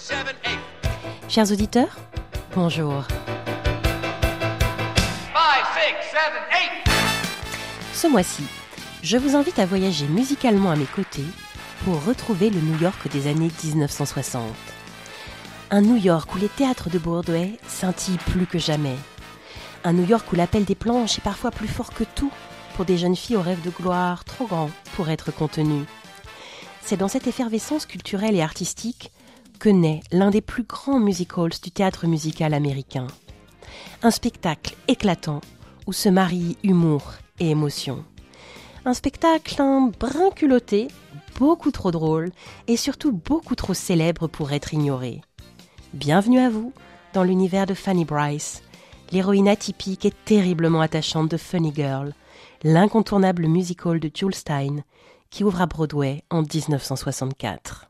Chers auditeurs, bonjour. 5, 6, 7, 8. Ce mois-ci, je vous invite à voyager musicalement à mes côtés pour retrouver le New York des années 1960. Un New York où les théâtres de Broadway scintillent plus que jamais. Un New York où l'appel des planches est parfois plus fort que tout pour des jeunes filles aux rêves de gloire trop grands pour être contenues. C'est dans cette effervescence culturelle et artistique que naît l'un des plus grands musicals du théâtre musical américain. Un spectacle éclatant où se marient humour et émotion. Un spectacle un brin culotté, beaucoup trop drôle et surtout beaucoup trop célèbre pour être ignoré. Bienvenue à vous dans l'univers de Fanny Brice, l'héroïne atypique et terriblement attachante de Funny Girl, l'incontournable musical de Jules Styne qui ouvre à Broadway en 1964.